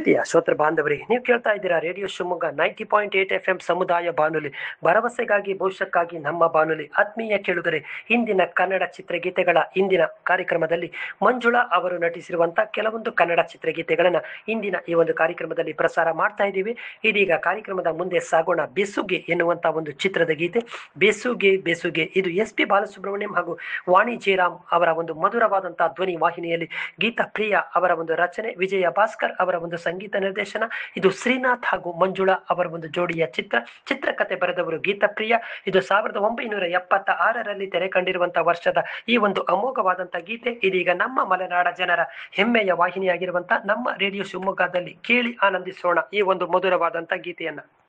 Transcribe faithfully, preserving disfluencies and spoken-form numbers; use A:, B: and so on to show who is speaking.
A: ಪ್ರೀತಿಯ ಶ್ರೋತೃ ಬಾಂಧವರೇ, ನೀವು ಕೇಳ್ತಾ ಇದ್ದೀರಾ radio Shivamogga ninety point eight F M ಸಮುದಾಯ ಬಾನುಲಿ, ಭರವಸೆಗಾಗಿ ಭವಿಷ್ಯಕ್ಕಾಗಿ ನಮ್ಮ ಬಾನುಲಿ. ಆತ್ಮೀಯ ಕೇಳುಗರೆ, ಇಂದಿನ ಕನ್ನಡ ಚಿತ್ರಗೀತೆಗಳ ಇಂದಿನ ಕಾರ್ಯಕ್ರಮದಲ್ಲಿ ಮಂಜುಳಾ ಅವರು ನಟಿಸಿರುವಂತಹ ಕೆಲವೊಂದು ಕನ್ನಡ ಚಿತ್ರಗೀತೆಗಳನ್ನ ಇಂದಿನ ಈ ಒಂದು ಕಾರ್ಯಕ್ರಮದಲ್ಲಿ ಪ್ರಸಾರ ಮಾಡ್ತಾ ಇದ್ದೀವಿ. ಇದೀಗ ಕಾರ್ಯಕ್ರಮದ ಮುಂದೆ ಸಾಗೋಣ. ಬೆಸುಗೆ ಎನ್ನುವಂತಹ ಒಂದು ಚಿತ್ರದ ಗೀತೆ. ಬೆಸುಗೆ ಬೆಸುಗೆ ಇದು ಎಸ್ ಪಿ ಬಾಲಸುಬ್ರಹ್ಮಣ್ಯಂ ಹಾಗೂ ವಾಣಿ ಜಯರಾಮ್ ಅವರ ಒಂದು ಮಧುರವಾದಂತಹ ಧ್ವನಿ ವಾಹಿನಿಯಲ್ಲಿ ಗೀತಾ ಪ್ರಿಯಾ ಅವರ ಒಂದು ರಚನೆ, ವಿಜಯ ಭಾಸ್ಕರ್ ಅವರ ಒಂದು ಸಂಗೀತ ನಿರ್ದೇಶನ. ಇದು ಶ್ರೀನಾಥ್ ಹಾಗೂ ಮಂಜುಳಾ ಅವರ ಒಂದು ಜೋಡಿಯ ಚಿತ್ರ. ಚಿತ್ರಕಥೆ ಬರೆದವರು ಗೀತಾ ಪ್ರಿಯಾ. ಇದು ಸಾವಿರದ ಒಂಬೈನೂರ ಎಪ್ಪತ್ತ ಆರರಲ್ಲಿ ತೆರೆ ಕಂಡಿರುವಂತಹ ವರ್ಷದ ಈ ಒಂದು ಅಮೋಘವಾದಂತಹ ಗೀತೆ ಇದೀಗ ನಮ್ಮ ಮಲೆನಾಡ ಜನರ ಹೆಮ್ಮೆಯ ವಾಹಿನಿಯಾಗಿರುವಂತಹ ನಮ್ಮ ರೇಡಿಯೋ ಶಿವಮೊಗ್ಗದಲ್ಲಿ ಕೇಳಿ ಆನಂದಿಸೋಣ ಈ ಒಂದು ಮಧುರವಾದಂತಹ ಗೀತೆಯನ್ನ.